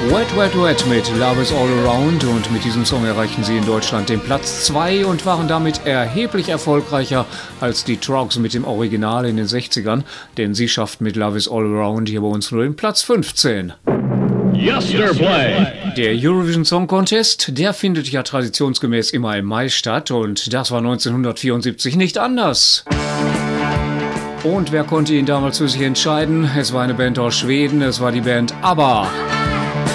Wet Wet Wet mit Love is All Around, und mit diesem Song erreichten sie in Deutschland den Platz 2 und waren damit erheblich erfolgreicher als die Troggs mit dem Original in den 60ern, denn sie schafften mit Love is All Around hier bei uns nur den Platz 15. Yesterplay. Der Eurovision Song Contest, der findet ja traditionsgemäß immer im Mai statt, und das war 1974 nicht anders. Und wer konnte ihn damals für sich entscheiden? Es war eine Band aus Schweden, es war die Band ABBA.